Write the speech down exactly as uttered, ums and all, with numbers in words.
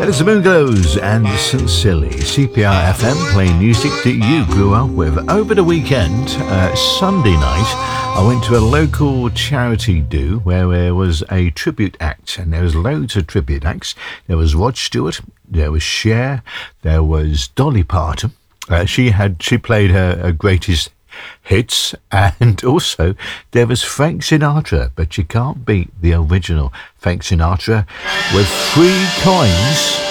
There's the Moonglows and Sincerely. C P R F M playing music that you grew up with. Over the weekend, uh, Sunday night, I went to a local charity do where there was a tribute act, and there was loads of tribute acts. There was Rod Stewart, there was Cher, there was Dolly Parton. Uh, she had she played her, her greatest hits, and also there was Frank Sinatra, but you can't beat the original Frank Sinatra with Three Coins